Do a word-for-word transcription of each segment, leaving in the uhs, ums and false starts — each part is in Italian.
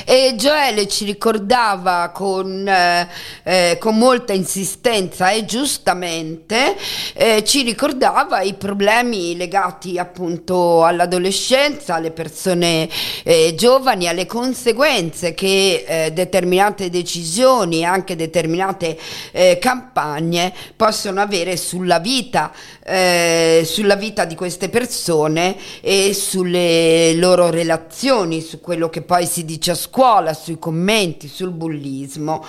E Joele ci ricordava con, eh, eh, con molta insistenza e giustamente eh, ci ricordava i problemi legati appunto all'adolescenza, alle persone eh, giovani, alle conseguenze che eh, determinate decisioni, anche determinate eh, campagne possono avere sulla vita, eh, sulla vita di queste persone e sulle loro relazioni, su quello che poi si dice a scuola, sui commenti, sul bullismo.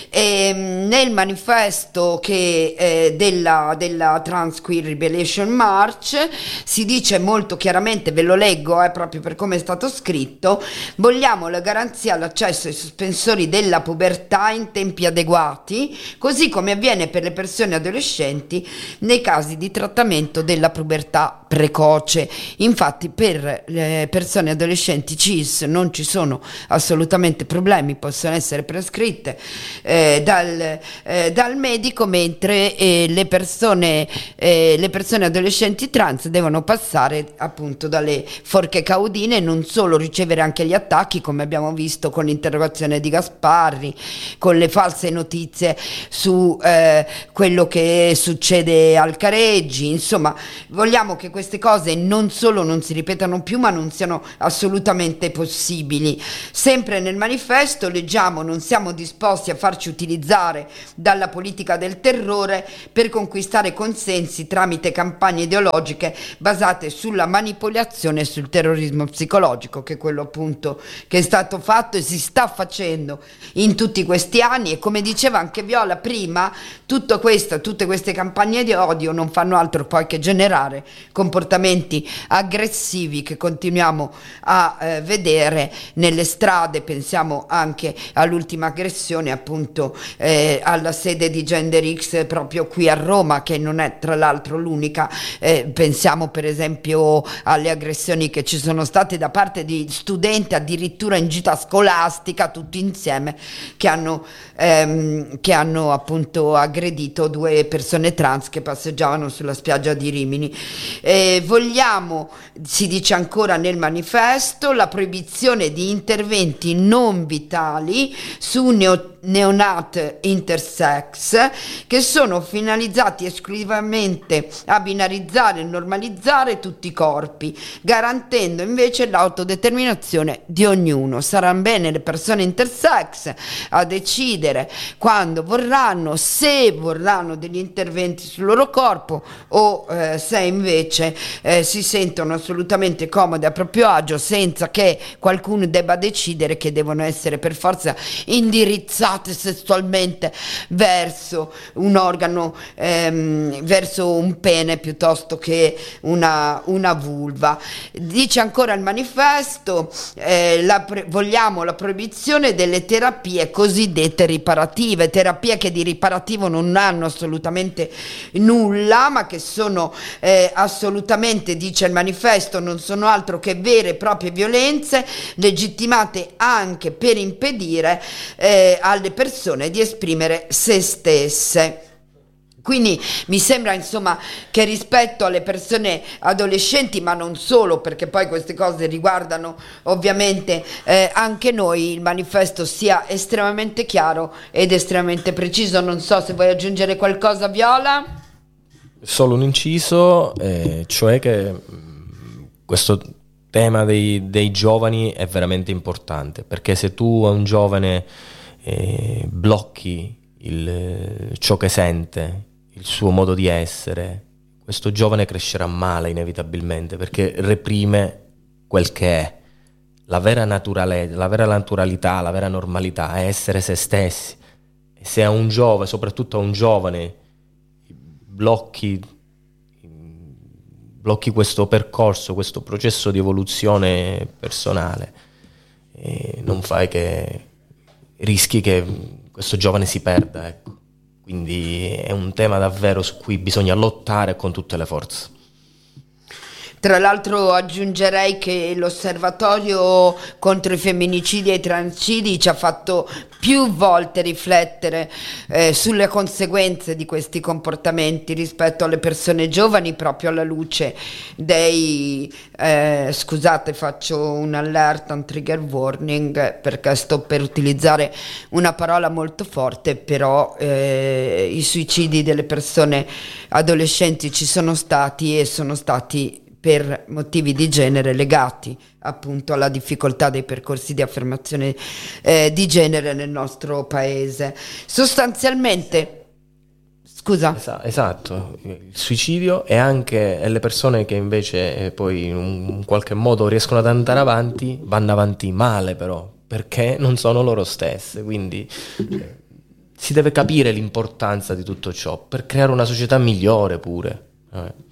E nel manifesto che, eh, della, della Trans Queer Liberation March si dice molto chiaramente, ve lo leggo eh, proprio per come è stato scritto: vogliamo la garanzia all'accesso ai sospensori della pubertà in tempi adeguati, così come avviene per le persone adolescenti nei casi di trattamento della pubertà precoce. Infatti per le persone adolescenti cis non ci sono assolutamente problemi, possono essere prescritte eh, dal, eh, dal medico, mentre eh, le persone eh, le persone adolescenti trans devono passare appunto dalle forche caudine e non solo ricevere anche gli attacchi, come abbiamo visto con l'interrogazione di Gasparri, con le false notizie su eh, quello che succede al Careggi. Insomma, vogliamo che queste cose non solo non si ripetano più, ma non siano assolutamente possibili. Sempre nel manifesto leggiamo: non siamo disposti a farci utilizzare dalla politica del terrore per conquistare consensi tramite campagne ideologiche basate sulla manipolazione e sul terrorismo psicologico, che è quello appunto che è stato fatto e si sta facendo in tutti questi anni. E come diceva anche Viola prima, tutto questo, tutte queste campagne di odio non fanno altro poi che generare comportamenti aggressivi che continuiamo a eh, vedere nelle strade. Pensiamo anche all'ultima aggressione appunto eh, alla sede di Gender X proprio qui a Roma, che non è tra l'altro l'unica. Eh, pensiamo per esempio alle aggressioni che ci sono state da parte di studenti addirittura in gita scolastica tutti insieme, che hanno ehm, che hanno appunto aggredito due persone trans che passeggiavano sulla spiaggia di Rimini. Eh, vogliamo, si dice ancora nel manifesto, la proibizione di interventi non vitali su neo neonat intersex che sono finalizzati esclusivamente a binarizzare e normalizzare tutti i corpi, garantendo invece l'autodeterminazione di ognuno. Saranno bene le persone intersex a decidere quando vorranno, se vorranno degli interventi sul loro corpo o eh, se invece eh, si sentono assolutamente comode a proprio agio, senza che qualcuno debba decidere che devono essere per forza indirizzati sessualmente verso un organo, ehm, verso un pene piuttosto che una, una vulva. Dice ancora il manifesto, eh, la pre- vogliamo la proibizione delle terapie cosiddette riparative, terapie che di riparativo non hanno assolutamente nulla, ma che sono eh, assolutamente, dice il manifesto, non sono altro che vere e proprie violenze legittimate anche per impedire eh, alle persone di esprimere se stesse. Quindi mi sembra insomma che rispetto alle persone adolescenti, ma non solo, perché poi queste cose riguardano ovviamente eh, anche noi, il manifesto sia estremamente chiaro ed estremamente preciso. Non so se vuoi aggiungere qualcosa, Viola. Solo un inciso, eh, cioè che mh, questo tema dei, dei giovani è veramente importante, perché se tu a un giovane eh, blocchi il, ciò che sente, il suo modo di essere, questo giovane crescerà male inevitabilmente, perché reprime quel che è. La vera naturale, la vera naturalità, la vera normalità è essere se stessi. E se a un giovane, soprattutto a un giovane, blocchi blocchi questo percorso, questo processo di evoluzione personale, e non fai che rischi che questo giovane si perda, ecco. Quindi è un tema davvero su cui bisogna lottare con tutte le forze. Tra l'altro aggiungerei che l'osservatorio contro i femminicidi e i transcidi ci ha fatto più volte riflettere eh, sulle conseguenze di questi comportamenti rispetto alle persone giovani, proprio alla luce dei eh, scusate, faccio un allerta, un trigger warning, perché sto per utilizzare una parola molto forte, però eh, i suicidi delle persone adolescenti ci sono stati e sono stati per motivi di genere legati appunto alla difficoltà dei percorsi di affermazione eh, di genere nel nostro paese. Sostanzialmente, scusa. Esatto, il suicidio e anche le persone che invece eh, poi in un qualche modo riescono ad andare avanti, vanno avanti male però, perché non sono loro stesse, quindi eh, si deve capire l'importanza di tutto ciò per creare una società migliore pure. Eh.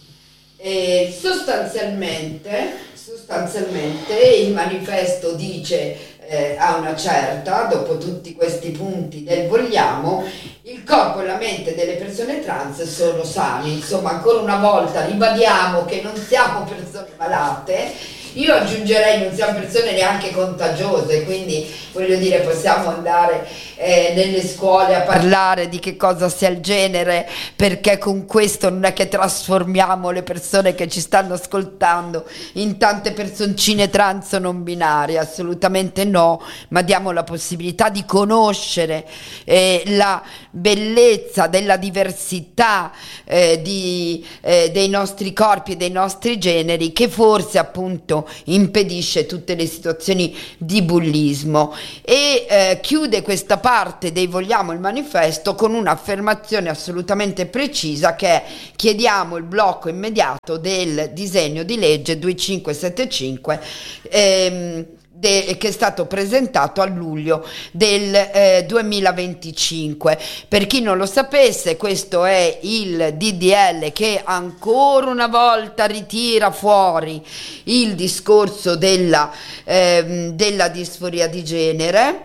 E sostanzialmente, sostanzialmente il manifesto dice eh, a una certa, dopo tutti questi punti del vogliamo, il corpo e la mente delle persone trans sono sani. Insomma, ancora una volta ribadiamo che non siamo persone malate. Io aggiungerei non siamo persone neanche contagiose, quindi voglio dire possiamo andare eh, nelle scuole a parlare di che cosa sia il genere, perché con questo non è che trasformiamo le persone che ci stanno ascoltando in tante personcine trans o non binarie, assolutamente no, ma diamo la possibilità di conoscere eh, la bellezza della diversità eh, di, eh, dei nostri corpi e dei nostri generi, che forse appunto impedisce tutte le situazioni di bullismo. E eh, chiude questa parte dei vogliamo il manifesto con un'affermazione assolutamente precisa, che è: chiediamo il blocco immediato del disegno di legge venticinque settantacinque ehm, De, che è stato presentato a luglio del eh, duemilaventicinque. Per chi non lo sapesse, questo è il D D L che ancora una volta ritira fuori il discorso della, eh, della disforia di genere.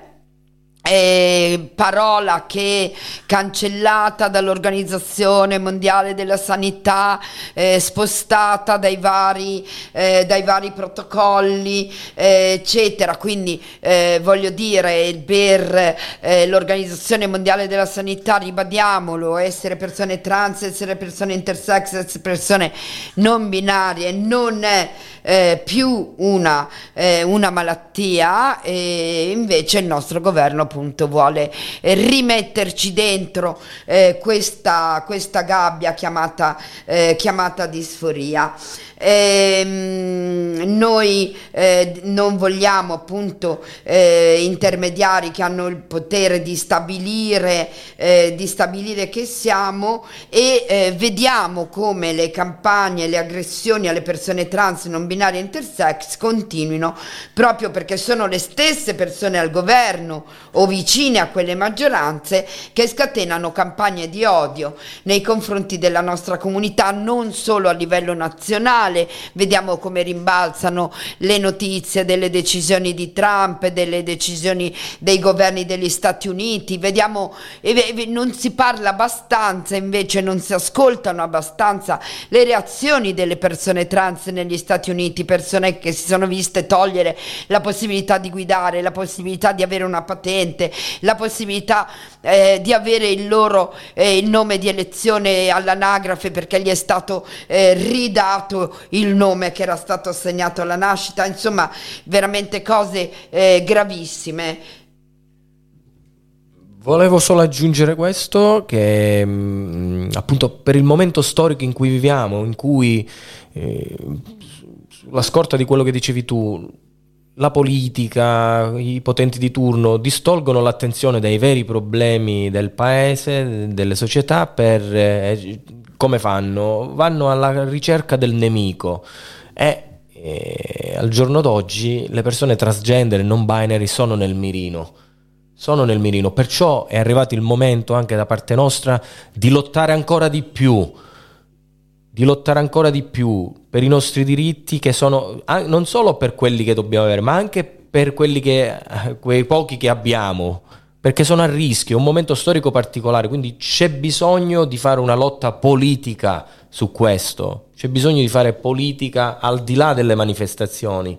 Eh, parola che cancellata dall'Organizzazione Mondiale della Sanità, eh, spostata dai vari, eh, dai vari protocolli, eh, eccetera. Quindi eh, voglio dire, per eh, l'Organizzazione Mondiale della Sanità, ribadiamolo, essere persone trans, essere persone intersex, essere persone non binarie non è eh, più una, eh, una malattia, e invece il nostro governo appunto vuole eh, rimetterci dentro eh, questa, questa gabbia chiamata, eh, chiamata disforia. Ehm, noi eh, non vogliamo appunto eh, intermediari che hanno il potere di stabilire eh, di stabilire che siamo, e eh, vediamo come le campagne, le aggressioni alle persone trans, non binarie e intersex continuino, proprio perché sono le stesse persone al governo o vicine a quelle maggioranze che scatenano campagne di odio nei confronti della nostra comunità, non solo a livello nazionale. Vediamo come rimbalzano le notizie delle decisioni di Trump, delle decisioni dei governi degli Stati Uniti, vediamo, e non si parla abbastanza, invece non si ascoltano abbastanza le reazioni delle persone trans negli Stati Uniti, persone che si sono viste togliere la possibilità di guidare, la possibilità di avere una patente, la possibilità eh, di avere il loro eh, il nome di elezione all'anagrafe, perché gli è stato eh, ridato il nome che era stato assegnato alla nascita. Insomma, veramente cose eh, gravissime. Volevo solo aggiungere questo, che mh, appunto per il momento storico in cui viviamo, in cui eh, sulla scorta di quello che dicevi tu, la politica, i potenti di turno distolgono l'attenzione dai veri problemi del paese, delle società, per eh, come fanno? Vanno alla ricerca del nemico, e eh, al giorno d'oggi le persone transgender e non binary sono nel mirino, sono nel mirino, perciò è arrivato il momento anche da parte nostra di lottare ancora di più, di lottare ancora di più per i nostri diritti, che sono non solo per quelli che dobbiamo avere, ma anche per quelli che, quei pochi che abbiamo, perché sono a rischio, è un momento storico particolare, quindi c'è bisogno di fare una lotta politica su questo, c'è bisogno di fare politica al di là delle manifestazioni.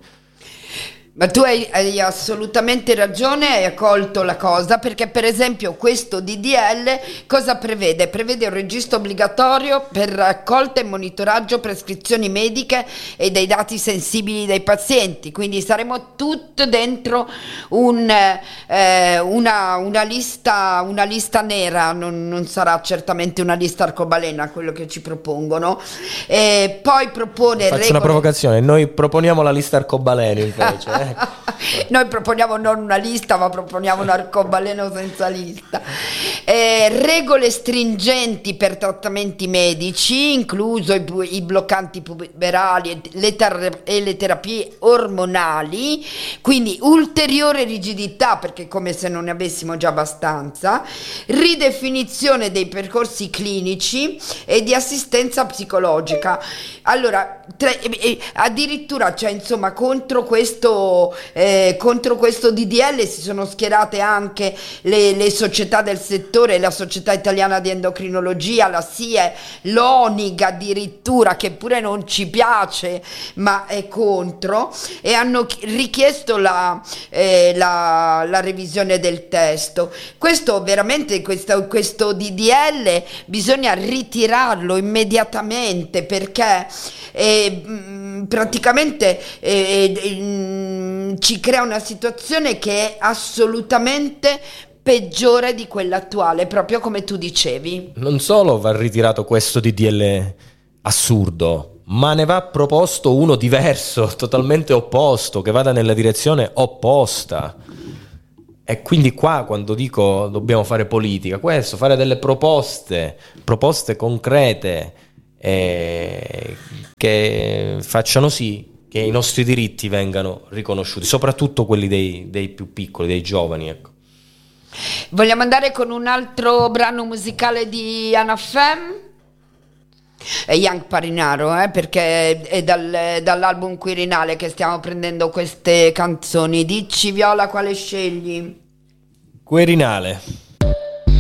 Ma tu hai, hai assolutamente ragione, hai colto la cosa, perché per esempio questo D D L cosa prevede? Prevede un registro obbligatorio per raccolta e monitoraggio prescrizioni mediche e dei dati sensibili dei pazienti, quindi saremo tutti dentro un, eh, una, una, lista, una lista nera, non, non sarà certamente una lista arcobalena quello che ci propongono. E poi propone Faccio regole... una provocazione, noi proponiamo la lista arcobaleno invece. eh. Noi proponiamo non una lista, ma proponiamo un arcobaleno senza lista. Eh, regole stringenti per trattamenti medici, incluso i, i bloccanti puberali e le, ter- e le terapie ormonali, quindi ulteriore rigidità, perché come se non ne avessimo già abbastanza, ridefinizione dei percorsi clinici e di assistenza psicologica. Allora, tra, eh, addirittura, cioè, insomma, contro questo, eh, contro questo D D L si sono schierate anche le, le società del settore, la Società Italiana di Endocrinologia, la S I E, l'O N I G addirittura, che pure non ci piace, ma è contro, e hanno richiesto la, eh, la, la revisione del testo. Questo veramente, questo, questo D D L bisogna ritirarlo immediatamente, perché eh, praticamente eh, eh, ci crea una situazione che è assolutamente peggiore di quella attuale, proprio come tu dicevi. Non solo va ritirato questo D D L assurdo, ma ne va proposto uno diverso, totalmente opposto, che vada nella direzione opposta. E quindi qua, quando dico dobbiamo fare politica, questo, fare delle proposte, proposte concrete, eh, che facciano sì che i nostri diritti vengano riconosciuti, soprattutto quelli dei, dei più piccoli, dei giovani, ecco. Vogliamo andare con un altro brano musicale di Anna Fem? È Young Parinaro, eh, perché è dal, dall'album Quirinale che stiamo prendendo queste canzoni. Dici, Viola, quale scegli? Quirinale.